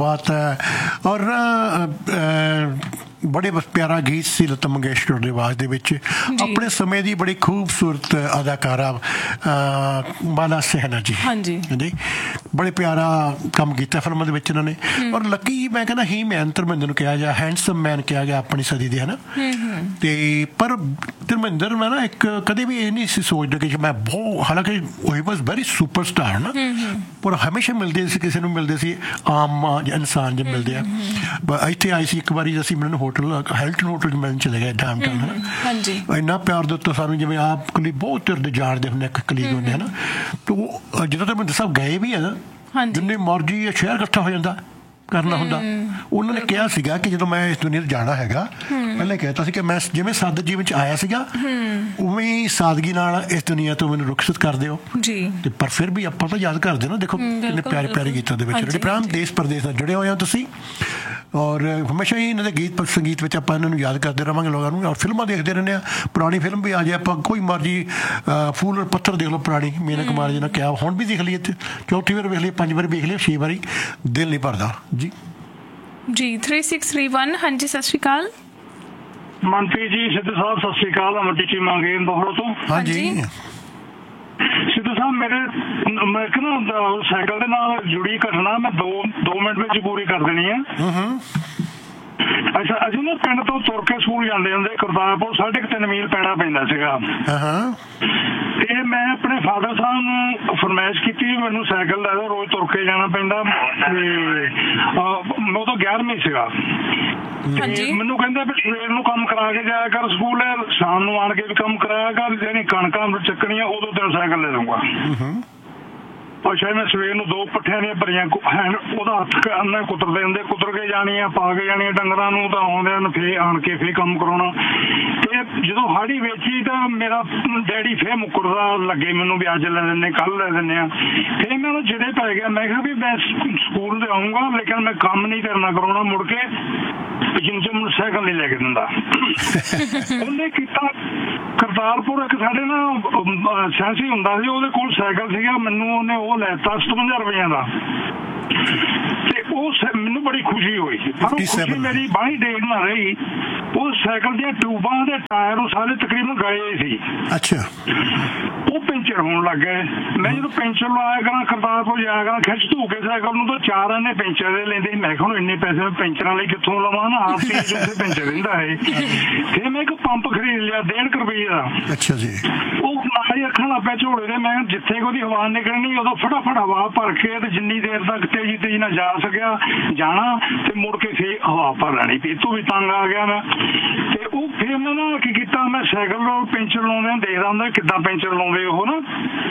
ਬਾਤ ਹੈ। ਔਰ ਬੜੇ ਪਿਆਰਾ ਗੀਤ ਸੀ ਲਤਾ ਮੰਗੇਸ਼ਕਰ ਦੀ ਆਵਾਜ਼ ਦੇ ਵਿੱਚ। ਆਪਣੇ ਸਮੇਂ ਦੀ ਬੜੀ ਖੂਬਸੂਰਤ ਅਦਾਕਾਰਾ ਮਾਲਾ ਸਹਿਨਾ ਜੀ, ਹਾਂਜੀ, ਬੜੇ ਪਿਆਰਾ ਕੰਮ ਕੀਤਾ ਫਿਲਮਾਂ ਦੇ ਵਿੱਚ ਇਹਨਾਂ ਨੇ। ਔਰ ਲੱਕੀ ਮੈਂ ਕਹਿੰਦਾ ਹੀ ਮੈਨ ਧਰਮਿੰਦਰ ਨੂੰ ਕਿਹਾ ਗਿਆ, ਹੈਂਡਸਮ ਮੈਨ ਕਿਹਾ ਗਿਆ ਆਪਣੀ ਸਦੀ ਦੇ, ਹੈ ਨਾ। ਅਤੇ ਪਰ ਧਰਮਿੰਦਰ ਮੈਂ ਨਾ ਇੱਕ ਕਦੇ ਵੀ ਇਹ ਨਹੀਂ ਸੀ ਸੋਚਦਾ ਕਿ ਮੈਂ ਬਹੁਤ, ਹਾਲਾਂਕਿ ਹੀ ਵਾਜ਼ ਵੈਰੀ ਸੁਪਰ ਸਟਾਰ ਨਾ, ਪਰ ਹਮੇਸ਼ਾ ਮਿਲਦੇ ਸੀ, ਕਿਸੇ ਨੂੰ ਮਿਲਦੇ ਸੀ ਆਮ ਇਨਸਾਨ ਜੇ ਮਿਲਦੇ ਆ। ਇੱਥੇ ਆਏ ਸੀ ਇੱਕ ਵਾਰੀ ਅਸੀਂ ਮੈਨੂੰ ਹੋਟਲ ਹੈਲਟਨ ਹੋਟਲ 'ਚ ਮਿਲਣ ਚਲੇ ਗਏ ਡਾਊਨਟਾਊਨ, ਹੈ ਨਾ। ਇੰਨਾ ਪਿਆਰ ਦਿੱਤਾ ਸਾਨੂੰ, ਜਿਵੇਂ ਆਪ ਕਲੀ ਬਹੁਤ ਚਿਰ ਦੇ ਜਾਣਦੇ ਹੁੰਦੇ, ਇੱਕ ਕਲੀਗ ਹੁੰਦੇ, ਹੈ ਨਾ। ਤਾਂ ਜਦੋਂ ਧਰਮਿੰਦਰ ਸਾਹਿਬ ਗਏ ਵੀ ਹੈ ਨਾ, ਜਿੰਨੇ ਮਰਜ਼ੀ ਸ਼ਹਿਰ ਇਕੱਠਾ ਹੋ ਜਾਂਦਾ ਕਰਨਾ ਹੁੰਦਾ, ਉਹਨਾਂ ਨੇ ਕਿਹਾ ਸੀਗਾ ਕਿ ਜਦੋਂ ਮੈਂ ਇਸ ਦੁਨੀਆ 'ਤੇ ਜਾਣਾ ਹੈਗਾ, ਪਹਿਲਾਂ ਕਹਿਤਾ ਸੀ ਕਿ ਮੈਂ ਜਿਵੇਂ ਸਾਦੇ ਜੀਵਨ 'ਚ ਆਇਆ ਸੀਗਾ ਉਵੇਂ ਹੀ ਸਾਦਗੀ ਨਾਲ ਇਸ ਦੁਨੀਆ ਤੋਂ ਮੈਨੂੰ ਰੁਖਸਤ ਕਰ ਦਿਓ ਜੀ। ਤੇ ਪਰ ਫਿਰ ਵੀ ਆਪਾਂ ਤਾਂ ਯਾਦ ਕਰਦੇ ਨਾ, ਦੇਖੋ ਕਿੰਨੇ ਪਿਆਰੇ ਪਿਆਰੇ ਗੀਤਾਂ ਦੇ ਵਿੱਚ ਜਿਹੜੇ ਪ੍ਰਾਂਤ ਦੇਸ਼ ਪ੍ਰਦੇਸ਼ ਨਾਲ ਜੁੜੇ ਹੋਏ ਹੋ ਤੁਸੀਂ। ਔਰ ਹਮੇਸ਼ਾ ਹੀ ਇਹਨਾਂ ਦੇ ਗੀਤ ਸੰਗੀਤ ਵਿੱਚ ਆਪਾਂ ਇਹਨਾਂ ਨੂੰ ਯਾਦ ਕਰਦੇ ਰਹਾਂਗੇ ਲੋਕਾਂ ਨੂੰ। ਔਰ ਫਿਲਮਾਂ ਦੇਖਦੇ ਰਹਿੰਦੇ ਹਾਂ, ਪੁਰਾਣੀ ਫਿਲਮ ਵੀ ਆ ਜਾਏ, ਆਪਾਂ ਕੋਈ ਮਰਜ਼ੀ ਫੂਲ ਔਰ ਪੱਥਰ ਦੇਖ ਲਓ ਪੁਰਾਣੀ, ਮੀਨਾ ਕੁਮਾਰੀ ਜੀ ਨਾਲ ਕਿਹਾ, ਹੁਣ ਵੀ ਦੇਖ ਲਈਏ, ਚੌਥੀ ਵਾਰ ਵੇਖ ਲਈਏ, 5 ਵਾਰੀ ਵੇਖ ਲਈਏ, 6 ਵਾਰੀ ਦਿਲ ਨਹੀਂ ਭਰਦਾ ਜੀ। ਜੀ 3631 ਹਾਂਜੀ, ਸਤਿ ਸ਼੍ਰੀ ਅਕਾਲ ਮਨਪ੍ਰੀਤ ਜੀ। ਸਿੱਧੂ ਸਾਹਿਬ ਸਤਿ ਸ਼੍ਰੀ ਅਕਾਲ। ਅਮਰਜੀਤ ਜੀ ਮੰਗੇ ਬੋਹੜੋ ਤੋਂ। ਹਾਂਜੀ ਸਿੱਧੂ ਸਾਹਿਬ, ਮੈਂ ਇੱਕ ਨਾ ਸਾਈਕਲ ਦੇ ਨਾਲ ਜੁੜੀ ਘਟਨਾ ਮੈਂ 2 ਮਿੰਟ ਵਿੱਚ ਪੂਰੀ ਕਰ ਦੇਣੀ ਹੈ। ਅੱਛਾ, ਅਸੀਂ ਨਾ ਪਿੰਡ ਤੋਂ ਤੁਰ ਕੇ ਸਕੂਲ ਜਾਂਦੇ ਹੁੰਦੇ, ਗੁਰਦਾਸਪੁਰ 3.5 ਮੀਲ ਪੈਣਾ ਪੈਂਦਾ ਸੀਗਾ। ਤੇ ਮੈਂ ਆਪਣੇ ਫਾਦਰ ਸਾਹਿਬ ਨੂੰ ਫਰਮਾਇਸ਼ ਕੀਤੀ ਵੀ ਮੈਨੂੰ ਸਾਈਕਲ ਲੈ ਦਿਓ, ਰੋਜ਼ ਤੁਰ ਕੇ ਜਾਣਾ ਪੈਂਦਾ। ਤੇ ਮੈਂ ਉਦੋਂ 11ਵੀਂ ਸੀਗਾ। ਮੈਨੂੰ ਕਹਿੰਦੇ ਵੀ ਸਵੇਰ ਨੂੰ ਕੰਮ ਕਰਾ ਕੇ ਜਾਇਆ ਕਰ ਸਕੂਲ, ਸ਼ਾਮ ਨੂੰ ਆਣ ਕੇ ਵੀ ਕੰਮ ਕਰਾਇਆ ਕਰ, ਜਿਹੜੀ ਕਣਕਾਂ ਚੱਕਣੀਆਂ ਉਦੋਂ ਤੈਨੂੰ ਸਾਈਕਲ ਲੈ ਦਊਂਗਾ। ਅੱਛਾ, ਮੈਂ ਸਵੇਰ ਨੂੰ 2 ਪੱਠਿਆਂ ਦੀਆਂ ਭਰੀਆਂ ਉਹਦਾ ਹੱਥ ਕਰਨਾ, ਕੁਤਰਦੇ ਹੁੰਦੇ, ਕੁਤਰ ਕੇ ਜਾਣੀਆਂ, ਪਾ ਕੇ ਜਾਣੀਆਂ ਡੰਗਰਾਂ ਨੂੰ, ਤਾਂ ਆਉਂਦਿਆਂ ਨੂੰ ਫੇਰ ਆਣ ਕੇ ਫੇਰ ਕੰਮ ਕਰਾਉਣਾ। ਤੇ ਜਦੋਂ ਹਾੜੀ ਵੇਚੀ ਤਾਂ ਮੇਰਾ ਡੈਡੀ ਫੇਰ ਮੁੱਕਰਦਾ ਲੱਗੇ ਮੈਨੂੰ ਵੀ ਅੱਜ ਲੈ ਦਿੰਦੇ, ਕੱਲ ਲੈ ਦਿੰਦੇ ਆ। ਫੇਰ ਮੈਨੂੰ ਜਿਹੜੇ ਪੈ ਗਿਆ, ਮੈਂ ਕਿਹਾ ਵੀ ਮੈਂ ਸਕੂਲ ਤੇ ਆਊਂਗਾ ਲੇਕਿਨ ਮੈਂ ਕੰਮ ਨਹੀਂ ਕਰਨਾ ਕਰਾਉਣਾ ਮੁੜ ਕੇ, ਜਿੰਨ ਚ ਮੈਨੂੰ ਸਾਈਕਲ ਨਹੀਂ ਲੈ ਕੇ ਦਿੰਦਾ। ਉਹਨੇ ਕੀਤਾ ਕਰਤਾਰਪੁਰ ਇੱਕ ਸਾਡੇ ਨਾ ਸੈਂਸੀ ਹੁੰਦਾ ਸੀ, ਉਹਦੇ ਕੋਲ ਸਾਈਕਲ ਸੀਗਾ, ਮੈਨੂੰ ਉਹਨੇ ਉਹ ਲੈਤਾ 57 ਰੁਪਈਆਂ ਦਾ। ਤੇ ਉਹ ਮੈਨੂੰ ਬੜੀ ਖੁਸ਼ੀ ਹੋਈ, ਪਰ ਉਹ ਖੁਸ਼ੀ ਮੇਰੀ ਬਾਹਲੀ ਦੇਰ ਨਾ ਰਹੀ। ਉਹ ਸਾਈਕਲ ਦੀਆਂ ਟਿਊਬਾਂ ਦੇ ਟਾਇਰ ਉਹ ਸਾਰੇ ਤਕਰੀਬਨ ਗਏ ਸੀ। ਅੱਛਾ, ਉਹ ਪੈਂਚਰ ਹੋਣ ਲੱਗ ਗਏ। ਮੈਂ ਜਦੋਂ ਪੈਂਚਰ ਲਵਾਇਆ ਕਰਾਂ, ਕਰਤਾਰਪੁਰ ਜਾਇਆ ਕਰਾਂ, ਖਿੱਚ ਧੂ ਕੇ ਸਾਈਕਲ ਨੂੰ, ਤਾਂ 4 ਆਨੇ ਪੈਂਚਰ ਦੇ ਲੈਂਦੇ। ਮੈਂ ਕਿਹਾ ਹੁਣ ਇੰਨੇ ਪੈਸੇ ਪੈਂਚਰਾਂ ਲਈ ਕਿੱਥੋਂ ਲਵਾਂ ਨਾ, ਆਪ ਚੀਜ਼ ਉੱਥੇ ਪੈਂਚਰ ਰਹਿੰਦਾ ਹੈ। ਫਿਰ ਮੈਂ ਇੱਕ ਪੰਪ ਖਰੀਦ ਲਿਆ 1.5 ਰੁਪਏ ਦਾ। ਅੱਛਾ ਜੀ। ਉਹ ਨਾਲ ਹੀ ਰੱਖਣ ਲੱਗ ਪਿਆ ਝੋਲੇ ਦੇ। ਮੈਂ ਜਿੱਥੇ ਉਹਦੀ ਹਵਾ ਨਿਕਲਣੀ ਉਦੋਂ ਫਟਾਫਟ ਹਵਾ ਭਰ ਕੇ, ਤੇ ਜਿੰਨੀ ਦੇਰ ਤੱਕ ਤੇਜ਼ੀ ਨਾਲ ਜਾ ਸਕਿਆ ਜਾਣਾ, ਤੇ ਮੁੜ ਕੇ ਫੇਰ ਹਵਾ ਭਰ ਲੈਣੀ। ਪੀ ਤੋਂ ਵੀ ਤੰਗ ਆ ਗਿਆ ਮੈਂ। ਤੇ ਉਹ ਫਿਰ ਮੈਂ ਨਾ ਕੀ ਕੀਤਾ, ਮੈਂ ਸਾਈਕਲ ਨੂੰ ਪੈਂਚਰ ਲਾਉਂਦੇ ਦੇਖਦਾ ਹੁੰਦਾ ਕਿੱਦਾਂ ਪੈਂਚਰ ਲਾਉਂਦੇ ਉਹ ਨਾ,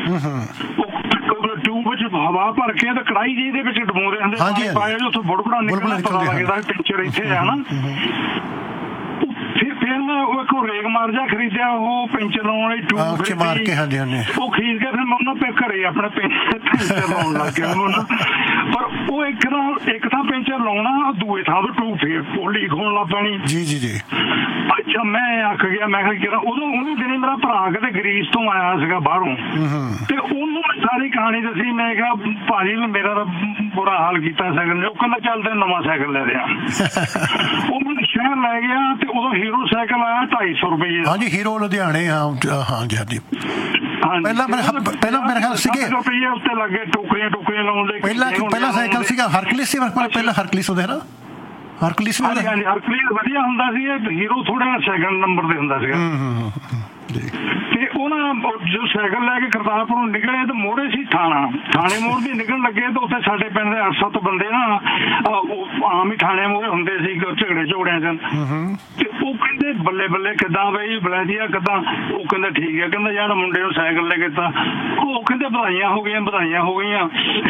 ਟਿਊਬ ਵਿੱਚ ਹਵਾ ਭਰ ਕੇ ਤੇ ਕੜਾਈ ਜੀ ਦੇ ਵਿੱਚ ਡਬੋਦੇ ਹੁੰਦੇ, ਪਾਏ ਉੱਥੋਂ ਬੁੜਬੜਾ ਨਿਕਲਣਾ, ਪਤਾ ਲੱਗਦਾ ਪੈਂਚਰ ਇੱਥੇ ਆ ਨਾ। ਫਿਰ ਮੈਂ ਉਹ ਇੱਕ ਰੇਗ ਮਾਰ ਜਾ ਖਰੀਦਿਆ, ਉਹ ਪੈਂਚਰ ਲਾਉਣ ਵਾਲੀ ਟਿਊਬ ਮਾਰ ਕੇ, ਉਹ ਖਰੀਦ ਕੇ ਫਿਰ ਮੈਂ ਉਹਨਾਂ ਪੇ ਘਰੇ ਆਪਣੇ ਪੈਂਚਰ ਲਾਉਣ ਲੱਗ ਗਿਆ ਉਹਨੂੰ। ਪਰ ਉਹ ਇੱਕ ਥਾਂ ਪੈਂਚਰ ਲਾਉਣਾ, ਦੂਏ ਥਾਂ ਤੋਂ ਟਿਊਬ ਫੇਰ ਉਹ ਲੀਕ ਹੋਣ ਲੱਗ ਪੈਣੀ। ਜੀ ਜੀ ਜੀ। ਅੱਛਾ, ਮੈਂ ਆਖ ਗਿਆ, ਮੈਂ ਕਿਹਾ ਉਦੋਂ ਉਹਨੂੰ ਦਿਨੇ ਮੇਰਾ ਭਰਾ ਕਿਤੇ ਗਰੀਸ ਤੋਂ ਆਇਆ ਸੀਗਾ ਬਾਹਰੋਂ, ਤੇ ਉਹਨੂੰ ਮੈਂ ਸਾਰੀ ਕਹਾਣੀ ਦੱਸੀ। ਮੈਂ ਕਿਹਾ ਭਾਜੀ ਮੇਰਾ ਤਾਂ ਬੁਰਾ ਹਾਲ ਕੀਤਾ ਸਾਈਕਲ ਨੇ। ਉਹ ਕਹਿੰਦਾ ਚੱਲ ਤੈਨੂੰ ਨਵਾਂ ਸਾਈਕਲ ਲੈ ਦਿਆਂ। ਉਹ ਮੈਨੂੰ ਸ਼ਹਿਰ ਲੈ ਗਿਆ, ਤੇ ਉਦੋਂ ਹੀਰੋ ਸਾਈਕਲ ਆਇਆ 250 ਰੁਪਏ। ਹਾਂਜੀ, ਹੀਰੋ ਲੁਧਿਆਣੇ। ਹਾਂਜੀ, ਪਹਿਲਾਂ ਮੇਰੇ ਖਿਆਲ ਸੀਗੇ ਰੁਪਏ ਉੱਤੇ ਲੱਗੇ, ਟੋਕਰੀਆਂ ਲਾਉਣ ਦੇ। ਪਹਿਲਾਂ ਸਾਈਕਲ ਸੀਗਾ ਹਰਕਲਿਸ ਸੀ, ਪਹਿਲਾਂ ਹਰਕਲਿਸ ਹੁੰਦੇ ਨਾ, ਹਰਕਲਿਸ ਵਧੀਆ ਹੁੰਦਾ ਸੀ। ਹੀਰੋ ਥੋੜਾ ਸੈਕਿੰਡ ਨੰਬਰ ਤੇ ਹੁੰਦਾ ਸੀਗਾ। ਤੇ ਉਹ ਨਾ ਜੋ ਸਾਈਕਲ ਲੈ ਕੇ ਕਰਤਾਰਪੁਰ ਨਿਕਲੇ, ਤੇ ਮੋੜੇ ਸੀ ਥਾਣੇ ਮੋੜ ਦੀ ਨਿਕਲਣ ਲੱਗੇ, ਤੇ ਉੱਥੇ ਸਾਡੇ ਪਿੰਡ ਦੇ 8-7 ਬੰਦੇ ਨਾ ਆਮ ਹੀ ਥਾਣੇ ਮੋੜੇ ਹੁੰਦੇ ਸੀ ਝਗੜਿਆਂ ਚ। ਤੇ ਉਹ ਕਹਿੰਦੇ ਬੱਲੇ ਬੱਲੇ ਕਿੱਦਾਂ ਬਈ ਬਲੈਦੀਆ ਕਿੱਦਾਂ? ਉਹ ਕਹਿੰਦਾ ਠੀਕ ਹੈ। ਕਹਿੰਦਾ ਯਾਰ ਮੁੰਡੇ ਨੂੰ ਸਾਈਕਲ ਲੈ ਕੇ ਤਾਂ ਉਹ ਕਹਿੰਦੇ ਵਧਾਈਆਂ ਹੋ ਗਈਆਂ।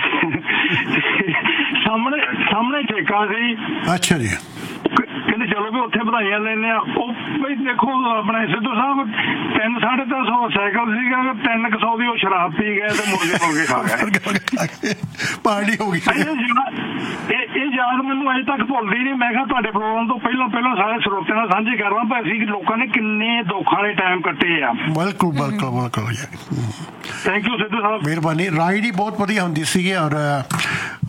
ਸਾਹਮਣੇ ਠੇਕਾ ਸੀ। ਅੱਛਾ ਜੀ। ਕਹਿੰਦੇ ਚਲੋ ਵੀ ਉੱਥੇ ਵਧਾਈਆਂ ਲੈਂਦੇ ਆ। ਉਹ ਬਈ ਦੇਖੋ ਆਪਣੇ ਸਿੱਧੂ ਸਾਹਿਬ 300-350 ਸਾਈਕਲ ਸੀਗਾ, 300 ਦੀ ਉਹ ਸ਼ਰਾਬ ਪੀ ਗਏ ਤੇ ਮੁਰਗੇ ਖਾ ਗਏ। ਪਾਰਟੀ ਹੋ ਗਈ। ਇਹ ਯਾਦ ਮੈਨੂੰ ਅਜੇ ਤੱਕ ਭੁੱਲਦੀ ਨਹੀਂ। ਮੈਂ ਕਿਹਾ ਤੁਹਾਡੇ ਪ੍ਰੋਗਰਾਮ ਤੋਂ ਪਹਿਲਾਂ ਸਾਰੇ ਸਰੋਤਿਆਂ ਨਾਲ ਸਾਂਝੇ ਕਰਨਾ, ਪਰ ਅਸੀਂ ਲੋਕਾਂ ਨੇ ਕਿੰਨੇ ਦੁੱਖ ਵਾਲੇ ਟਾਈਮ ਕੱਟੇ ਆ। ਬਿਲਕੁਲ। ਥੈਂਕ ਯੂ ਸਿੱਧੂ ਸਾਹਿਬ, ਮਿਹਰਬਾਨੀ। ਰਾਈਡ ਹੀ ਬਹੁਤ ਵਧੀਆ ਹੁੰਦੀ ਸੀਗੀ। ਔਰ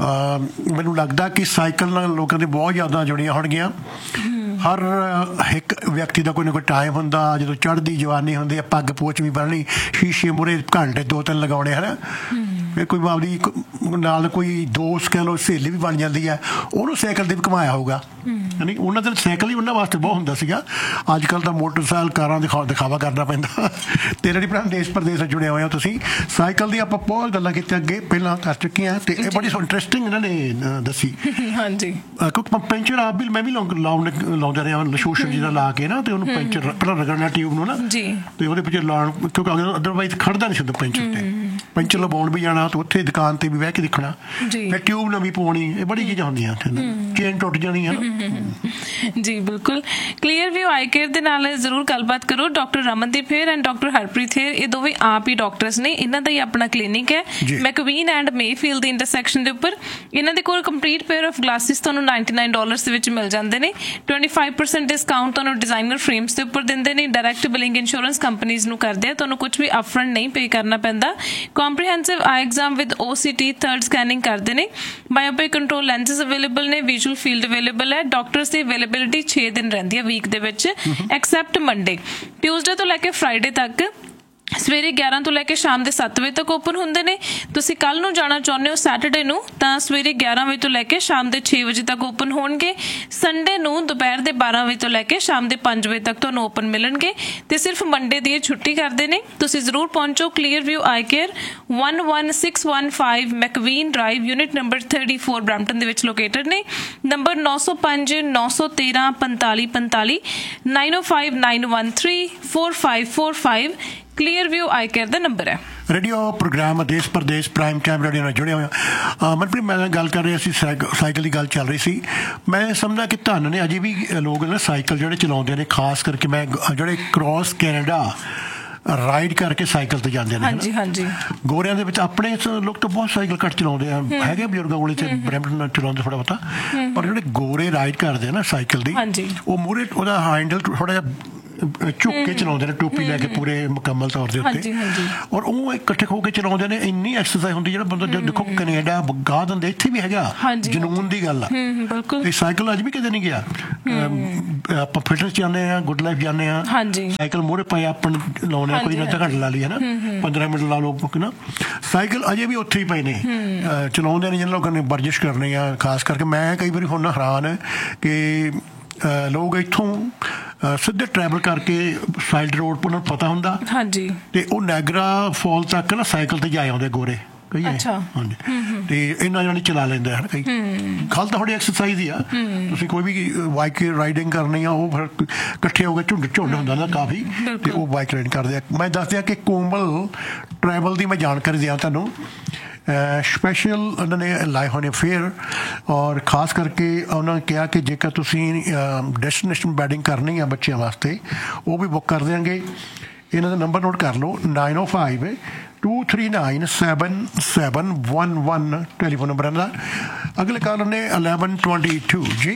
ਮੈਨੂੰ ਲੱਗਦਾ ਕਿ ਸਾਈਕਲ ਨਾਲ ਲੋਕਾਂ ਦੀ ਬਹੁਤ ਯਾਦਾਂ ਜੁੜੀਆਂ ਹੋਣਗੀਆਂ। ਹਰ ਇੱਕ ਵਿਅਕਤੀ ਦਾ ਕੋਈ ਨਾ ਕੋਈ ਟਾਈਮ ਹੁੰਦਾ ਜਦੋਂ ਚੜ੍ਹਦੀ ਜਵਾਨੀ ਹੁੰਦੀ ਹੈ, ਪੱਗ ਪੋਚ ਵੀ ਬੰਨ੍ਹਣੀ, ਸ਼ੀਸ਼ੇ ਮੂਹਰੇ ਘੰਟੇ 2-3 ਲਗਾਉਣੇ, ਹੈ ਨਾ। ਫਿਰ ਕੋਈ ਆਪਦੀ ਨਾਲ ਕੋਈ ਦੋਸਤ ਕਹਿ ਲਓ, ਸਹੇਲੀ ਵੀ ਬਣ ਜਾਂਦੀ ਹੈ, ਉਹਨੂੰ ਸਾਈਕਲ 'ਤੇ ਵੀ ਘੁਮਾਇਆ ਹੋਊਗਾ, ਨਹੀਂ। ਉਹਨਾਂ ਦਾ ਸਾਈਕਲ ਹੀ ਉਹਨਾਂ ਵਾਸਤੇ ਬਹੁਤ ਹੁੰਦਾ ਸੀਗਾ। ਅੱਜ ਕੱਲ੍ਹ ਤਾਂ ਮੋਟਰਸਾਈਕਲ, ਕਾਰਾਂ ਦਿਖਾਵਾ ਕਰਨਾ ਪੈਂਦਾ। ਤੇ ਜਿਹੜੀ ਭਰਾ ਦੇਸ਼ ਪ੍ਰਦੇਸ਼ ਨਾਲ ਜੁੜੇ ਹੋਏ ਹੋ ਤੁਸੀਂ, ਸਾਈਕਲ ਦੀ ਆਪਾਂ ਬਹੁਤ ਗੱਲਾਂ ਕੀਤੀਆਂ ਅੱਗੇ ਪਹਿਲਾਂ ਕਰ ਚੁੱਕੇ ਹਾਂ, ਤੇ ਇਹ ਬੜੀ ਇੰਟਰਸਟਿੰਗ ਇਹਨਾਂ ਨੇ ਦੱਸੀ। ਹਾਂਜੀ, ਕਿਉਂਕਿ ਪੈਂਚਰ ਆਪ ਵੀ ਮੈਂ ਵੀ ਲਾਉਂਦਾ ਰਿਹਾ ਸ਼ੋਸ਼ਲ ਜਿਹਦਾ ਲਾ ਕੇ ਨਾ, ਤੇ ਉਹਨੂੰ ਪੈਂਚਰ ਪਹਿਲਾਂ ਰਗੜਨਾ ਟਿਊਬ ਨੂੰ ਨਾ, ਤੇ ਉਹਦੇ ਪਿੱਛੇ ਲਾਉਣ, ਕਿਉਂਕਿ ਅਦਰਵਾਈਜ਼ ਖੜਦਾ ਨਹੀਂ ਸੀ ਹੁੰਦਾ ਪੈਂਚਰ ਤੇ। ਪੈਂਚਰ ਲਵਾਉਣ ਵੀ ਜਾਣਾ ਤੇ ਉੱਥੇ ਦੁਕਾਨ ਤੇ ਵੀ ਬਹਿ ਕੇ ਦੇਖਣਾ, ਫਿਰ ਟਿਊਬ ਨਵੀਂ ਪਾਉਣੀ, ਇਹ ਬੜੀ ਚੀਜ਼ਾਂ ਹੁੰਦੀਆਂ ਉੱਥੇ, ਚੇਨ ਟੁੱਟ ਜਾਣੀ ਹੈ ਨਾ। ਜੀ ਬਿਲਕੁਲ। ਕਲੀਅਰ ਵਿਊ ਆਈ ਕੇਅਰ ਦੇ ਨਾਲ ਜ਼ਰੂਰ ਗੱਲਬਾਤ ਕਰੋ। Doctor Ramandeep hair and doctor Harpreet hair, ਇਹ ਦੋਵੇਂ ਆਪ ਹੀ ਡਾਕਟਰਸ ਨੇ। ਇਹਨਾਂ ਦਾ ਹੀ ਆਪਣਾ ਕਲੀਨਿਕ ਹੈ ਮੈਕਵੀਨ ਐਂਡ ਮੇਫੀਲਡ ਦੇ ਇੰਟਰਸੈਕਸ਼ਨ ਦੇ ਉੱਪਰ। ਇਹਨਾਂ ਦੇ ਕੋਲ ਕੰਪਲੀਟ ਪੇਅਰ ਆਫ ਗਲਾਸਿਸ ਤੁਹਾਨੂੰ $99 ਦੇ ਵਿੱਚ ਮਿਲ ਜਾਂਦੇ ਨੇ। 25% ਡਿਸਕਾਊਂਟ ਤੁਹਾਨੂੰ ਡਿਜ਼ਾਈਨਰ ਫਰੇਮਸ ਦੇ ਉੱਪਰ ਦਿੰਦੇ ਨੇ। ਡਾਇਰੈਕਟ ਬਿਲਿੰਗ ਇੰਸ਼ੋਰੈਂਸ ਕੰਪਨੀਜ਼ ਨੂੰ ਕਰਦੇ ਆ, ਤੁਹਾਨੂੰ ਕੁਝ ਵੀ ਅਪਫਰੰਟ ਨਹੀਂ ਪੇ ਕਰਨਾ ਪੈਂਦਾ। Comprehensive I exam with OCT third scanning ਕਰਦੇ ਨੇ। ਬਾਇਓਪਿਕ ਕੰਟਰੋਲ ਲੈਂਸਸ ਅਵੇਲੇਬਲ ਨੇ, ਵਿਜ਼ੂਅਲ ਫੀਲਡ ਅਵੇਲੇਬਲ ਹੈ। ਡਾਕਟਰਸ ਦੀ ਅਵੇਲੇਬਿਲਿਟੀ 6 ਦਿਨ ਰਹਿੰਦੀ ਹੈ ਵੀਕ ਦੇ ਵਿੱਚ, ਐਕਸੈਪਟ ਮੰਡੇ। ਟਿਊਜ਼ਡੇ ਤੋਂ ਲੈ ਕੇ ਫਰਾਈਡੇ ਤੱਕ ਸਵੇਰੇ 11 ਤੋਂ ਲੈ ਕੇ ਸ਼ਾਮ ਦੇ 7 ਵਜੇ ਤੱਕ ਓਪਨ ਹੁੰਦੇ ਨੇ। ਤੁਸੀਂ ਕੱਲ ਨੂੰ ਜਾਣਾ ਚਾਹੁੰਦੇ ਹੋ ਸੈਟਰਡੇ ਨੂੰ, ਤਾਂ ਸਵੇਰੇ 11 ਵਜੇ ਤੋਂ ਲੈ ਕੇ ਸ਼ਾਮ ਦੇ 6 ਵਜੇ ਤੱਕ ਓਪਨ ਹੋਣਗੇ। ਸੰਡੇ ਨੂੰ ਦੁਪਹਿਰ ਦੇ 12 ਵਜੇ ਤੋਂ ਲੈ ਕੇ ਸ਼ਾਮ ਦੇ 5 ਵਜੇ ਤੱਕ ਤੁਹਾਨੂੰ ਓਪਨ ਮਿਲਣਗੇ, ਤੇ ਸਿਰਫ ਮੰਡੇ ਦੀ ਛੁੱਟੀ ਕਰਦੇ ਨੇ। ਤੁਸੀਂ ਜ਼ਰੂਰ ਪਹੁੰਚੋ। ਕਲੀਅਰ ਵਿਊ ਆਈ care 11615 ਮੈਕਵੀਨ drive, unit number 34 Brampton ਦੇ ਵਿੱਚ ਲੋਕੇਟਡ ਨੇ। ਨੰਬਰ 905 913 4545 905 913 4545 ਕਲੀਅਰ ਵਿਊ ਆਈ ਕੇਅਰ ਦਾ ਨੰਬਰ ਹੈ। ਰੇਡੀਓ ਪ੍ਰੋਗਰਾਮ ਦੇਸ਼ ਪ੍ਰਦੇਸ਼ ਪ੍ਰਾਈਮ ਟਾਈਮ ਰੇਡੀਓ ਨਾਲ ਜੁੜੇ ਹੋਏ ਹਾਂ। ਮਨਪ੍ਰੀਤ, ਮੈਂ ਗੱਲ ਕਰ ਰਿਹਾ ਸੀ, ਸਾਈਕਲ ਦੀ ਗੱਲ ਚੱਲ ਰਹੀ ਸੀ। ਮੈਂ ਸਮਝਦਾ ਕਿ ਧੰਨ ਨੇ ਅਜੇ ਵੀ ਲੋਕ ਨਾ ਸਾਈਕਲ ਜਿਹੜੇ ਚਲਾਉਂਦੇ ਨੇ, ਖਾਸ ਕਰਕੇ ਮੈਂ ਜਿਹੜੇ ਕ੍ਰੋਸ ਕੈਨੇਡਾ ਰਾਈਡ ਕਰਕੇ ਸਾਈਕਲ ਤੇ ਜਾਂਦੇ ਨੇ। ਹਾਂਜੀ ਹਾਂਜੀ। ਗੋਰਿਆਂ ਦੇ ਵਿੱਚ ਆਪਣੇ ਲੋਕ ਤਾਂ ਬਹੁਤ ਸਾਈਕਲ ਘੱਟ ਚਲਾਉਂਦੇ ਆ, ਹੈਗੇ ਬਜ਼ੁਰਗਾਂ ਕੋਲੇ ਤੇ ਬਰੈਂਪਟਨ ਚਲਾਉਂਦੇ ਥੋੜਾ ਬਹੁਤਾ, ਪਰ ਜਿਹੜੇ ਗੋਰੇ ਰਾਈਡ ਕਰਦੇ ਆ ਨਾ ਸਾਈਕਲ ਦੀ, ਉਹ ਮੂਹਰੇ ਉਹਦਾ ਹੈਂਡਲ ਥੋੜਾ ਜਿਹਾ ਝੁੱਕ ਕੇ ਚਲਾਉਂਦੇ ਨੇ, ਟੋਪੀ ਲੈ ਕੇ ਪੂਰੇ ਮੁਕੰਮਲ ਤੌਰ ਦੇ ਉੱਤੇ, ਔਰ ਉਹ ਇਕੱਠੇ ਹੋ ਕੇ ਚਲਾਉਂਦੇ ਨੇ। ਇੰਨੀ ਐਕਸਰਸਾਈਜ਼ ਹੁੰਦੀ, ਜਿਹੜਾ ਬੰਦਾ ਜਦ ਦੇਖੋ ਕੈਨੇਡਾ ਗਾ ਦਿੰਦੇ, ਇੱਥੇ ਵੀ ਹੈਗਾ, ਜਨੂਨ ਦੀ ਗੱਲ ਆ। ਇਹ ਸਾਈਕਲ ਅੱਜ ਵੀ ਕਿਤੇ ਨਹੀਂ ਗਿਆ। ਆਪਾਂ ਫਿਟਨੈਸ ਜਾਂਦੇ ਹਾਂ, ਗੁੱਡ ਲਾਈਫ ਜਾਂਦੇ ਹਾਂ, ਸਾਈਕਲ ਮੂਹਰੇ ਪਏ ਆਪਾਂ ਲਾਉਣੇ, ਕੋਈ ਨਾ ਅੱਧਾ ਘੰਟਾ ਲਾ ਲਈ, ਹੈ ਨਾ, 15 ਮਿੰਟ ਲਾ ਲਓ ਨਾ। ਸਾਈਕਲ ਅਜੇ ਵੀ ਉੱਥੇ ਹੀ ਪਏ ਨੇ, ਚਲਾਉਂਦੇ ਨੇ ਜਿਹਨਾਂ ਲੋਕਾਂ ਨੇ ਵਰਜਿਸ਼ ਕਰਨੀ ਆ। ਖਾਸ ਕਰਕੇ ਮੈਂ ਕਈ ਵਾਰੀ ਹੁਣ ਹੈਰਾਨ ਕਿ ਲੋਕ ਇੱਥੋਂ ਸਿੱਧੇ ਟਰੈਵਲ ਕਰਕੇ ਸਾਈਡ ਰੋਡ ਪਰ ਉਹਨਾਂ ਨੂੰ ਪਤਾ ਹੁੰਦਾ, ਤੇ ਉਹ ਨਾਇਗਰਾ ਫਾਲ ਤੱਕ ਨਾ ਸਾਈਕਲ ਤੇ ਜਾ ਆਉਂਦੇ ਗੋਰੇ ਕਈ। ਹਾਂਜੀ, ਤੇ ਇੰਨਾ ਜਾਣੀ ਚਲਾ ਲੈਂਦੇ ਹਨ ਕਈ। ਗੱਲ ਤਾਂ ਥੋੜੀ ਐਕਸਰਸਾਈਜ਼ ਹੀ ਆ। ਤੁਸੀਂ ਕੋਈ ਵੀ ਬਾਈਕ ਰਾਈਡਿੰਗ ਕਰਨੀ ਆ, ਉਹ ਫਿਰ ਇਕੱਠੇ ਹੋ ਕੇ ਝੁੰਡ ਹੁੰਦਾ ਨਾ ਕਾਫੀ, ਤੇ ਉਹ ਬਾਈਕ ਰਾਈਡ ਕਰਦੇ ਆ। ਮੈਂ ਦੱਸ ਦਿਆਂ ਕਿ ਕੋਮਲ ਟਰੈਵਲ ਦੀ ਮੈਂ ਜਾਣਕਾਰੀ ਦਿਆਂ ਤੁਹਾਨੂੰ। ਸਪੈਸ਼ਲ ਉਹਨਾਂ ਨੇ ਲਾਏ ਹੋਏ ਨੇ ਫੇਅਰ, ਔਰ ਖਾਸ ਕਰਕੇ ਉਹਨਾਂ ਨੇ ਕਿਹਾ ਕਿ ਜੇਕਰ ਤੁਸੀਂ ਡੈਸਟੀਨੇਸ਼ਨ ਵੈਡਿੰਗ ਕਰਨੀ ਆ ਬੱਚਿਆਂ ਵਾਸਤੇ, ਉਹ ਵੀ ਬੁੱਕ ਕਰ ਦਿਆਂਗੇ। ਇਹਨਾਂ ਦਾ ਨੰਬਰ ਨੋਟ ਕਰ ਲਓ, 905 239 7711 ਟੈਲੀਫੋਨ ਨੰਬਰ ਇਹਨਾਂ ਦਾ। ਅਗਲੇ ਕਾਲਰ ਨੇ 1122 ਜੀ,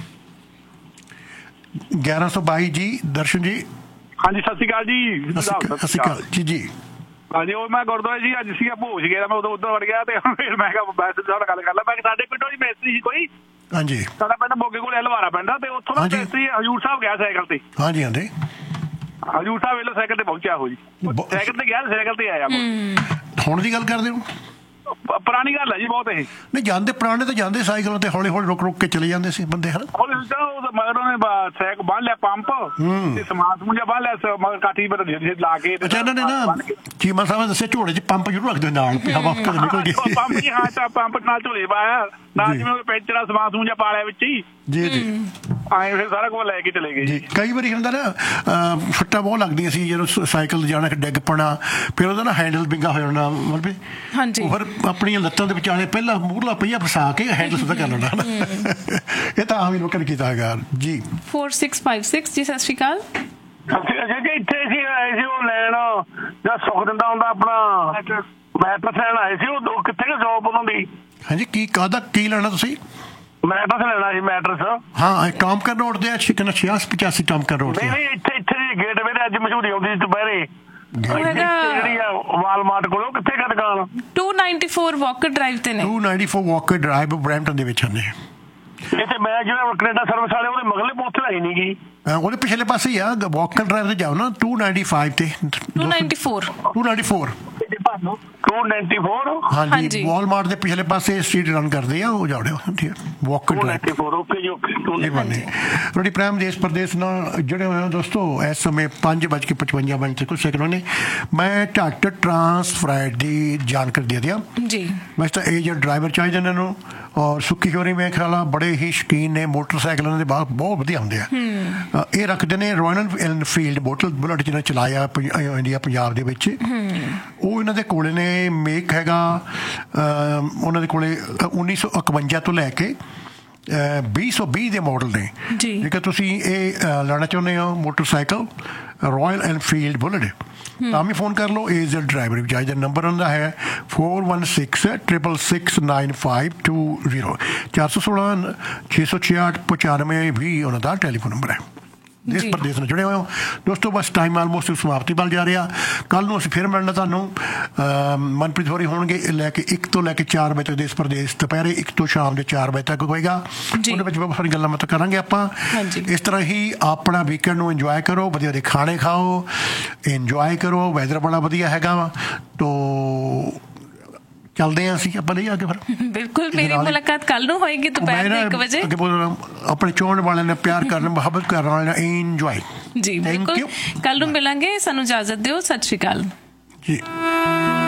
1122 ਜੀ। ਦਰਸ਼ਨ ਜੀ, ਹਾਂਜੀ, ਸਤਿ ਸ਼੍ਰੀ ਅਕਾਲ ਜੀ। ਸਤਿ ਸ਼੍ਰੀ ਅਕਾਲ ਜੀ। ਜੀ ਹਾਂਜੀ, ਉਹ ਮੈਂ ਗੁਰਦੁਆਰੇ ਜੀ ਅੱਜ ਸੀਗਾ, ਭੋਜ ਗਿਆ, ਮੈਂ ਉਦੋਂ ਉੱਧਰ ਵੜ ਗਿਆ, ਤੇ ਫਿਰ ਮੈਂ ਕਿਹਾ ਵੈਸੇ ਤੁਹਾਡਾ ਗੱਲ ਕਰ ਲਾ। ਮੈਂ ਸਾਡੇ ਪਿੰਡੋਂ ਜੀ ਮਿਸਤਰੀ ਸੀ ਕੋਈ, ਹਾਂਜੀ, ਸਾਡਾ ਪਿੰਡ ਮੋਗੇ ਕੋਲ ਹਲਵਾਰਾ ਪੈਂਦਾ, ਤੇ ਉੱਥੋਂ ਦਾ ਮਿਸਤਰੀ ਹਜ਼ੂਰ ਸਾਹਿਬ ਗਿਆ ਸਾਈਕਲ ਤੇ। ਹਾਂਜੀ ਹਾਂਜੀ, ਹਜ਼ੂਰ ਸਾਹਿਬ ਵੇਲੇ ਸਾਈਕਲ ਤੇ ਪਹੁੰਚਿਆ ਹੋ ਜੀ, ਸਾਈਕਲ ਤੇ ਗਿਆ, ਸਾਈਕਲ ਤੇ ਆਇਆ। ਹੁਣ ਦੀ ਗੱਲ ਕਰਦੇ ਹੋ? ਪੁਰਾਣੀ ਗੱਲ ਹੈ ਜੀ ਬਹੁਤ। ਇਹ ਨਹੀਂ ਜਾਂਦੇ, ਪੁਰਾਣੇ ਤਾਂ ਜਾਂਦੇ ਸਾਈਕਲਾਂ ਤੇ, ਹੌਲੀ ਹੌਲੀ ਰੁਕ ਰੁਕ ਕੇ ਚਲੇ ਜਾਂਦੇ ਸੀ ਬੰਦੇ, ਹਨ। ਮਗਰ ਉਹਨੇ ਸਾਈਕਲ ਬੰਨ ਲਿਆ ਪੰਪ, ਤੇ ਸਮਾਨ ਸਮੂਨ ਜਿਹਾ ਬੰਨ ਲਿਆ, ਮਗਰ ਕਾਠੀ ਪਰ ਲਾ ਕੇ। ਅੱਛਾ, ਇਹਨਾਂ ਨੇ ਨਾ ਚੀਮਾ ਸਾਹਿਬ ਨੇ ਦੱਸਿਆ ਝੋਲੇ 'ਚ ਪੰਪ ਜ਼ਰੂਰ ਰੱਖਦੇ ਨਾਲ, ਹਵਾ ਨਿਕਲ ਗਈ। ਪੰਪ ਜੀ, ਹਾਂ, ਪੰਪ ਨਾਲ ਝੋਲੇ ਪਾਇਆ ਨਾਲ, ਜਿਵੇਂ ਪੈਂਚਰ ਦਾ ਸਮਾਨ ਸਮੂਨ ਜਿਹਾ ਪਾ ਲਿਆ ਵਿੱਚ ਹੀ। ਜੀ ਜੀ, ਆਏ ਫਿਰ ਸਾਰਾ ਕੁਝ ਲੈ ਕੇ ਚਲੇ ਗਏ ਜੀ। ਕਈ ਵਾਰੀ ਹੁੰਦਾ ਨਾ, ਫੱਟਾਂ ਬਹੁਤ ਲੱਗਦੀਆਂ ਸੀ ਜਦੋਂ ਸਾਈਕਲ ਜਾਣਾ, ਡਿੱਗ ਪਣਾ, ਫਿਰ ਉਹਦਾ ਨਾ ਹੈਂਡਲ ਵਿੰਗਾ ਹੋ ਜਾਣਾ, ਮਤਲਬ ਉਹ ਫਿਰ ਆਪਣੀਆਂ ਲੱਤਾਂ ਦੇ ਵਿਚਾਲੇ ਪਹਿਲਾਂ ਮੂਹਰਲਾ ਪਹੀਆ ਫਸਾ ਕੇ ਹੈਂਡਲ ਸਿੱਧਾ ਕਰ ਲੈਣਾ। ਇਹ ਤਾਂ ਆਮ ਹੀ ਲੋਕਾਂ ਨੇ ਕੀਤਾ ਹੈਗਾ ਜੀ। 4656 ਜੀ, ਸਤਿ ਸ਼੍ਰੀ ਅਕਾਲ। ਇੱਥੇ ਸੀ ਆਏ ਸੀ ਉਹ ਲੈਣ, ਜਾਂ ਸੁੱਖ ਦਿੰਦਾ ਹੁੰਦਾ ਆਪਣਾ ਮੈਟਰਸ ਲੈਣ ਆਏ ਸੀ। ਉਹ ਕਿੱਥੇ ਜੋਬ ਉਹਨਾਂ ਦੀ? ਹਾਂਜੀ, ਕੀ ਲੈਣਾ ਤੁਸੀਂ? ਮੈਟਰਸ ਲੈਣਾ ਸੀ, ਮੈਟਰਸ। ਹਾਂ, ਟਾਮਕਨ ਰੋਡ ਤੇ 8685 ਟਾਮਕਨ ਰੋਡ ਤੇ। ਨਹੀਂ, ਇੱਥੇ ਗੇਟਵੇ ਤੇ ਅੱਜ ਮਸ਼ਹੂਰੀ ਆਉਂਦੀ ਸੀ ਦੁਪਹਿਰੇ, ਜਿਹੜੀ ਆ ਵਾਲਮਾਰਟ ਕੋਲ, ਕਿੱਥੇ ਗਾ ਦੁਕਾਨ? 294 ਵਾਕਰ ਡਰਾਈਵ ਤੇ ਨੇ। 294 ਵਾਕਰ ਡਰਾਈਵ ਬਰੈਂਪਟਨ ਦੇ ਵਿੱਚ ਨੇ। ਇੱਥੇ ਮੈਂ ਜਿਹੜਾ ਕੈਨੇਡਾ ਸਰਵਿਸ ਵਾਲੇ ਉਹਦੇ ਮਗਲੇ ਪੋਸਟ ਹੈ ਨਹੀਂ ਗੀ, ਉਹਦੇ ਪਿਛਲੇ ਪਾਸੇ ਹੀ ਆ, ਵਾਕਰ ਡਰਾਈਵ ਤੇ ਜਾਓ ਨਾ 295 ਤੇ 294 ਹਾਂਜੀ ਵਾਲਮਾਰਟ ਦੇ ਪਿਛਲੇ ਪਾਸੇ ਸਟਰੀਟ ਰਨ ਕਰਦੇ ਆ, ਉਹ ਜਾੜਿਓ ਵਾਕਰ ਡਰਾਈਵ। ਰੋਟੀ ਪ੍ਰਾਈਮ ਦੇਸ਼ ਪ੍ਰਦੇਸ਼ ਨਾਲ ਜੁੜੇ ਹੋਏ ਹੋ ਦੋਸਤੋ। ਇਸ ਸਮੇਂ 5:55 ਤੇ ਕੁਝ ਸੈਕਿੰਡ ਨੇ। ਮੈਂ ਝੱਟ ਟਰਾਂਸਫਰਾਈਡ ਦੀ ਜਾਣਕਾਰੀ ਦੇ ਦਿਆਂ ਜੀ। ਵੈਸੇ ਤਾਂ ਇਹ ਜਿਹੜਾ ਡਰਾਈਵਰ ਚਾਹੀਦੇ ਇਹਨਾਂ ਨੂੰ, ਔਰ ਸੁੱਕੀ ਹੋਰੀ ਮੇਰੇ ਖਿਆਲ ਆ ਬੜੇ ਹੀ ਸ਼ੌਕੀਨ ਨੇ ਮੋਟਰਸਾਈਕਲਾਂ ਦੇ, ਬਹੁਤ ਵਧੀਆ ਹੁੰਦੇ ਆ। ਇਹ ਰੱਖਦੇ ਨੇ ਰਾਇਲ ਐਨਫੀਲਡ ਬੁਲਟ ਜਿਹਨਾਂ ਚਲਾਇਆ ਇੰਡੀਆ ਪੰਜਾਬ ਦੇ ਵਿੱਚ, ਉਹ ਇਹਨਾਂ ਦੇ ਕੋਲੇ ਨੇ। ਮੇਕ ਹੈਗਾ ਉਹਨਾਂ ਦੇ ਕੋਲੇ 1951 ਤੋਂ ਲੈ ਕੇ 2020 ਦੇ ਮਾਡਲ ਨੇ। ਜੇਕਰ ਤੁਸੀਂ ਇਹ ਲੈਣਾ ਚਾਹੁੰਦੇ ਹੋ ਮੋਟਰਸਾਈਕਲ ਰਾਇਲ ਐਨਫੀਲਡ ਬੁਲਟ, ਤਾਂ ਵੀ ਫੋਨ ਕਰ ਲਓ। ਏਜ ਡਰਾਈਵਰ ਵੀ ਚਾਹੀਦਾ। ਨੰਬਰ ਉਹਨਾਂ ਹੈ 4166669520 416 666 9520 ਉਹਨਾਂ ਦਾ ਟੈਲੀਫੋਨ ਨੰਬਰ ਹੈ। ਦੇਸ਼ ਪ੍ਰਦੇਸ਼ ਨਾਲ ਜੁੜੇ ਹੋਏ ਹੋ ਦੋਸਤੋ। ਬਸ ਟਾਈਮ ਆਲਮੋਸਟ ਸਮਾਪਤੀ ਵੱਲ ਜਾ ਰਿਹਾ। ਕੱਲ ਨੂੰ ਅਸੀਂ ਫਿਰ ਮਿਲਣਾ ਤੁਹਾਨੂੰ। ਮਨਪ੍ਰੀਤ ਹੋਰੀ ਹੋਣਗੇ ਲੈ ਕੇ 1 ਤੋਂ ਲੈ ਕੇ 4 ਵਜੇ ਤੱਕ ਦੇਸ਼ ਪ੍ਰਦੇਸ਼, ਦੁਪਹਿਰੇ 1 ਤੋਂ ਸ਼ਾਮ ਦੇ 4 ਵਜੇ ਤੱਕ ਹੋਏਗਾ। ਉਹਦੇ ਵਿੱਚ ਬਹੁਤ ਸਾਰੀ ਗੱਲਾਂ ਮਤ ਕਰਾਂਗੇ ਆਪਾਂ। ਇਸ ਤਰ੍ਹਾਂ ਹੀ ਆਪਣਾ ਵੀਕਐਂਡ ਨੂੰ ਇੰਜੋਏ ਕਰੋ, ਵਧੀਆ ਦੇ ਖਾਣੇ ਖਾਓ, ਇੰਜੋਏ ਕਰੋ। ਵੈਦਰ ਬੜਾ ਵਧੀਆ ਹੈਗਾ ਵਾ, ਤੋ ਚੱਲਦੇ ਹਾਂ ਅਸੀਂ ਆਪਾਂ ਨਹੀਂ ਅੱਗੇ। ਫਿਰ ਬਿਲਕੁਲ ਮੇਰੀ ਮੁਲਾਕਾਤ ਕੱਲ ਨੂੰ ਹੋਏਗੀ ਦੁਪਹਿਰ ਦੇ 1 ਵਜੇ। ਆਪਣੇ ਚਾਹਣ ਵਾਲਿਆਂ ਨੇ, ਪਿਆਰ ਕਰਨ, ਮੁਹੱਬਤ ਕਰਨ ਵਾਲਿਆਂ ਨੇ ਇੰਜੋਏ। ਜੀ ਬਿਲਕੁਲ, ਕੱਲ ਨੂੰ ਮਿਲਾਂਗੇ। ਸਾਨੂੰ ਇਜਾਜ਼ਤ ਦਿਓ। ਸਤਿ ਸ਼੍ਰੀ ਅਕਾਲ ਜੀ।